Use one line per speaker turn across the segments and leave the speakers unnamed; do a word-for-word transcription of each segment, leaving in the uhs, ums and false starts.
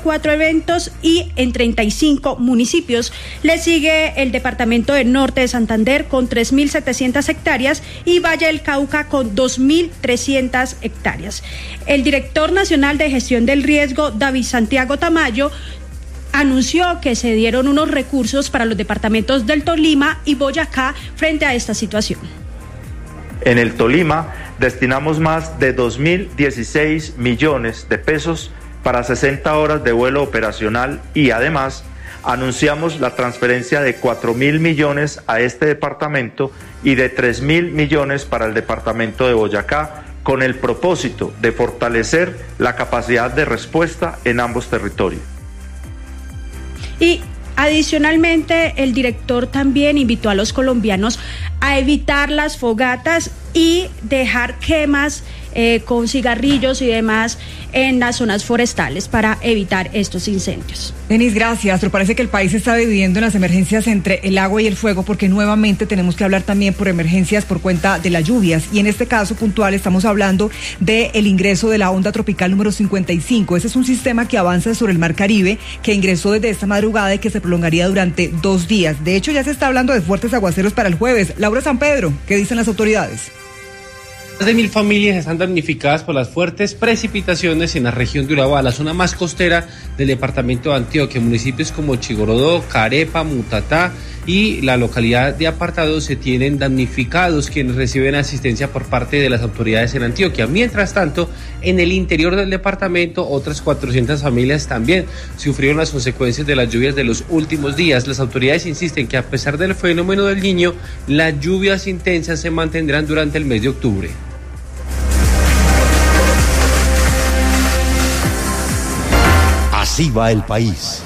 cuatro eventos y en treinta y cinco municipios. Le sigue el departamento del Norte de Santander con tres mil setecientas hectáreas y Valle del Cauca con dos mil trescientas hectáreas. El director nacional de gestión del riesgo, David Santiago Tamayo, anunció que se dieron unos recursos para los departamentos del Tolima y Boyacá frente a esta situación.
En el Tolima destinamos más de dos mil dieciséis millones de pesos para sesenta horas de vuelo operacional y además anunciamos la transferencia de cuatro mil millones a este departamento y de tres mil millones para el departamento de Boyacá con el propósito de fortalecer la capacidad de respuesta en ambos territorios.
Y adicionalmente, el director también invitó a los colombianos a evitar las fogatas y dejar quemas eh, con cigarrillos y demás en las zonas forestales para evitar estos incendios.
Denis, gracias. Pero parece que el país está dividiendo en las emergencias entre el agua y el fuego, porque nuevamente tenemos que hablar también por emergencias por cuenta de las lluvias. Y en este caso puntual estamos hablando del ingreso de la onda tropical número cincuenta y cinco. Ese es un sistema que avanza sobre el Mar Caribe, que ingresó desde esta madrugada y que se prolongaría durante dos días. De hecho, ya se está hablando de fuertes aguaceros para el jueves. Laura San Pedro, ¿qué dicen las autoridades?
Más de mil familias están damnificadas por las fuertes precipitaciones en la región de Urabá, la zona más costera del departamento de Antioquia. Municipios como Chigorodó, Carepa, Mutatá y la localidad de Apartado se tienen damnificados, quienes reciben asistencia por parte de las autoridades en Antioquia. Mientras tanto, en el interior del departamento, otras cuatrocientas familias también sufrieron las consecuencias de las lluvias de los últimos días. Las autoridades insisten que a pesar del fenómeno del Niño, las lluvias intensas se mantendrán durante el mes de octubre.
Así va el país.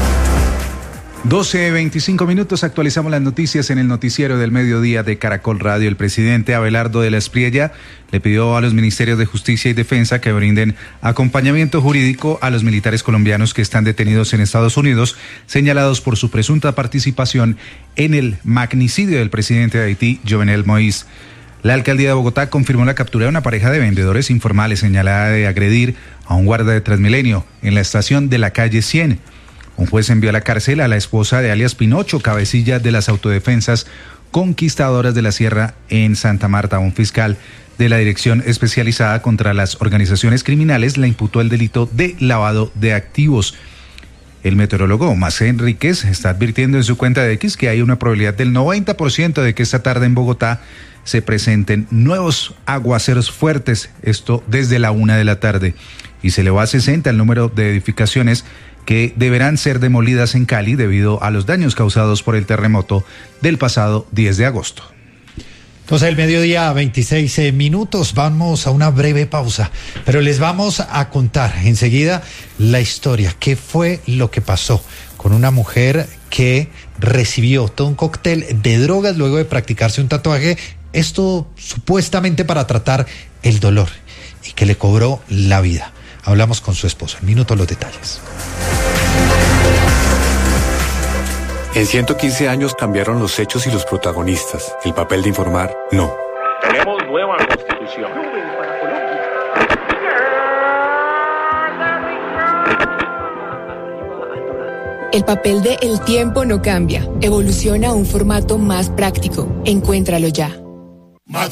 doce veinticinco minutos, actualizamos las noticias en el noticiero del mediodía de Caracol Radio. El presidente Abelardo de la Espriella le pidió a los ministerios de Justicia y Defensa que brinden acompañamiento jurídico a los militares colombianos que están detenidos en Estados Unidos, señalados por su presunta participación en el magnicidio del presidente de Haití, Jovenel Moïse. La alcaldía de Bogotá confirmó la captura de una pareja de vendedores informales señalada de agredir a un guarda de Transmilenio en la estación de la calle cien. Un juez envió a la cárcel a la esposa de alias Pinocho, cabecilla de las autodefensas conquistadoras de la Sierra en Santa Marta. Un fiscal de la Dirección Especializada contra las Organizaciones Criminales le imputó el delito de lavado de activos. El meteorólogo Macé Enríquez está advirtiendo en su cuenta de X que hay una probabilidad del noventa por ciento de que esta tarde en Bogotá se presenten nuevos aguaceros fuertes, esto desde la una de la tarde, y se elevó a sesenta el número de edificaciones que deberán ser demolidas en Cali debido a los daños causados por el terremoto del pasado diez de agosto.
Entonces, el mediodía, veintiséis minutos, vamos a una breve pausa, pero les vamos a contar enseguida la historia, qué fue lo que pasó con una mujer que recibió todo un cóctel de drogas luego de practicarse un tatuaje, esto supuestamente para tratar el dolor, y que le cobró la vida. Hablamos con su esposo. En minutos los detalles.
En ciento quince años cambiaron los hechos y los protagonistas. El papel de informar, no.
Tenemos nueva constitución.
El papel de El Tiempo no cambia. Evoluciona a un formato más práctico. Encuéntralo ya.